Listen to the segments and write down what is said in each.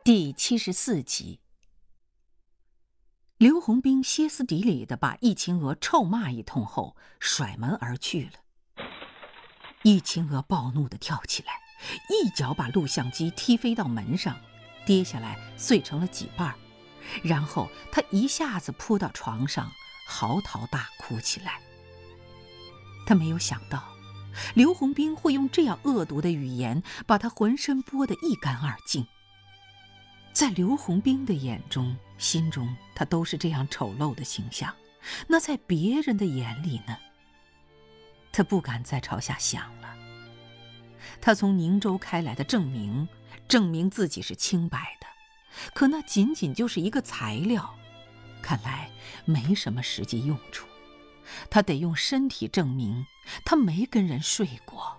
第74集，刘洪兵歇斯底里地把易秦娥臭骂一通后，甩门而去了。易秦娥暴怒地跳起来，一脚把录像机踢飞到门上，跌下来碎成了几瓣，然后她一下子扑到床上，嚎啕大哭起来。她没有想到刘洪兵会用这样恶毒的语言把她浑身剥得一干二净。在刘洪兵的眼中、心中，他都是这样丑陋的形象。那在别人的眼里呢？他不敢再朝下想了。他从宁州开来的证明自己是清白的，可那仅仅就是一个材料，看来没什么实际用处。他得用身体证明他没跟人睡过。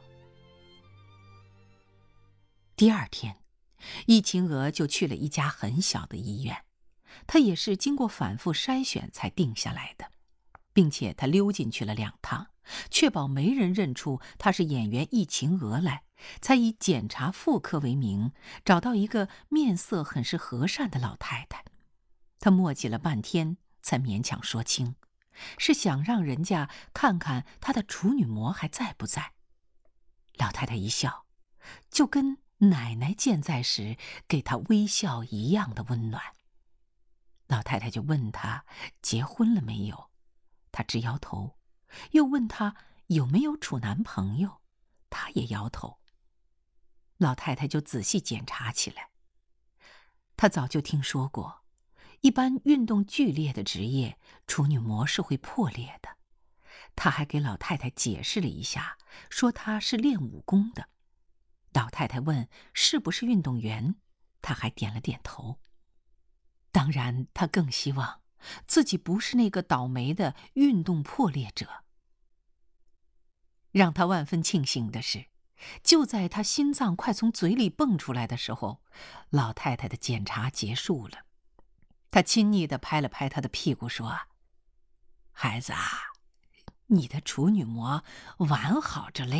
第二天，易秦娥就去了一家很小的医院，她也是经过反复筛选才定下来的，并且她溜进去了2趟，确保没人认出她是演员易秦娥来，才以检查妇科为名，找到一个面色很是和善的老太太。她磨叽了半天，才勉强说清，是想让人家看看她的处女膜还在不在。老太太一笑，就跟奶奶健在时给她微笑一样的温暖。老太太就问她结婚了没有，她直摇头，又问她有没有处男朋友，她也摇头。老太太就仔细检查起来。她早就听说过，一般运动剧烈的职业，处女膜是会破裂的。她还给老太太解释了一下，说她是练武功的。老太太问是不是运动员，她还点了点头。当然，她更希望自己不是那个倒霉的运动破裂者。让她万分庆幸的是，就在她心脏快从嘴里蹦出来的时候，老太太的检查结束了。她亲昵地拍了拍她的屁股说：“孩子啊，你的处女膜完好着嘞。”